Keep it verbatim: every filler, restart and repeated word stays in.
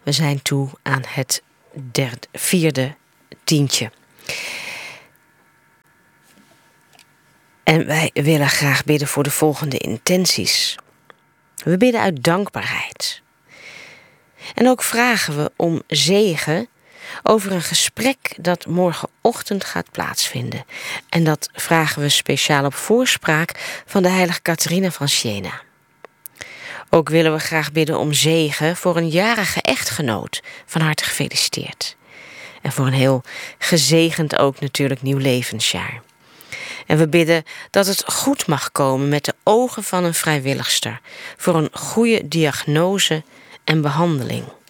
We zijn toe aan het derde, vierde tientje. En wij willen graag bidden voor de volgende intenties. We bidden uit dankbaarheid. En ook vragen we om zegen over een gesprek dat morgenochtend gaat plaatsvinden. En dat vragen we speciaal op voorspraak van de heilige Catharina van Siena. Ook willen we graag bidden om zegen voor een jarige echtgenoot. Van harte gefeliciteerd. En voor een heel gezegend ook natuurlijk nieuw levensjaar. En we bidden dat het goed mag komen met de ogen van een vrijwilligster voor een goede diagnose en behandeling.